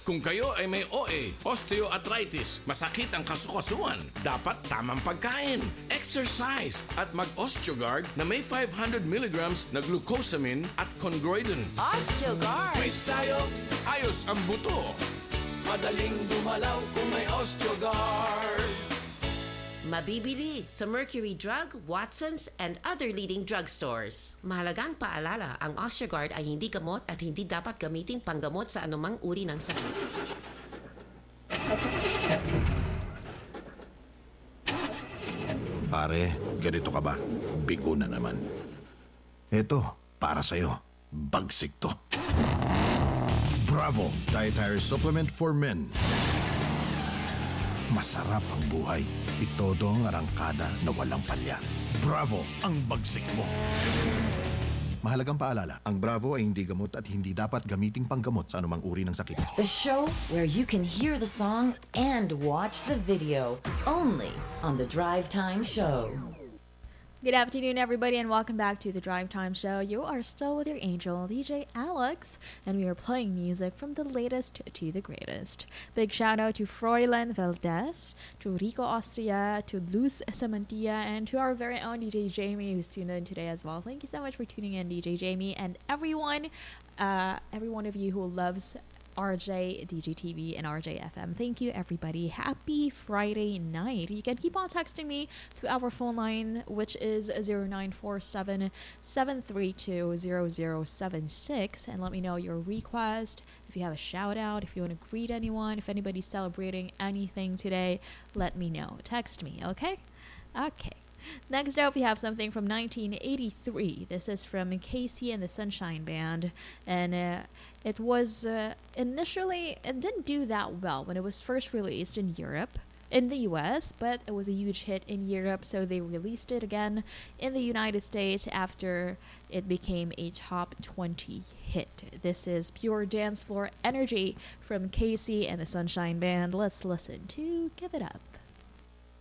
Kung kayo ay may OA, osteoarthritis, masakit ang kasukasuan, dapat tamang pagkain, exercise, at mag-Osteogard na may 500 milligrams na glucosamine at chondroitin. Osteogard! Quiz tayo, ayos ang buto. Madaling dumalaw kung may Osteogard. Mabibili sa Mercury Drug, Watson's, and other leading drugstores. Mahalagang paalala, ang Osteogard ay hindi gamot at hindi dapat gamiting panggamot sa anumang uri ng sakit. Pare, ganito ka ba? Bigo na naman. Eto, para sa'yo. Bagsik to. Bravo! Dietary Supplement for Men. Masarap ang buhay. Itodo ang arangkada na walang palya. Bravo! Ang bagsik mo. Mahalagang paalala, ang Bravo ay hindi gamot at hindi dapat gamiting panggamot sa anumang uri ng sakit. The show where you can hear the song and watch the video. Only on The Drive Time Show. Good afternoon, everybody, and welcome back to the Drive Time Show. You are still with your angel, DJ Alex, and we are playing music from the latest to the greatest. Big shout out to Froilan Valdez, to Rico Austria, to Luz Samantilla, and to our very own DJ Jamie, who's tuned in today as well. Thank you so much for tuning in, DJ Jamie, and every one of you who loves RJ, DJTV, and RJFM. Thank you, everybody. Happy Friday night. You can keep on texting me through our phone line, which is 0947-732-0076, and let me know your request. If you have a shout out, if you want to greet anyone, if anybody's celebrating anything today, let me know. Text me, okay? Okay. Next up, we have something from 1983. This is from Casey and the Sunshine Band, and it was initially, it didn't do that well when it was first released in Europe, in the US, but it was a huge hit in Europe, so they released it again in the United States after it became a top 20 hit. This is Pure Dance Floor Energy from Casey and the Sunshine Band. Let's listen to Give It Up.